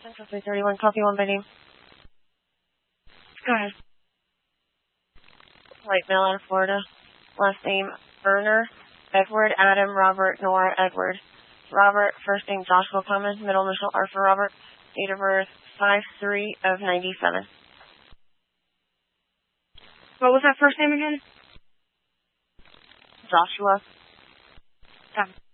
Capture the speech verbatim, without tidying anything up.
Central three thirty-one, copy one by name. Go ahead. White male out of Florida. Last name, Erner. Edward, Adam, Robert, Nora, Edward. Robert, first name Joshua Common, middle initial R for Robert. Date of birth, five three of ninety-seven. What was that first name again? Joshua. Come.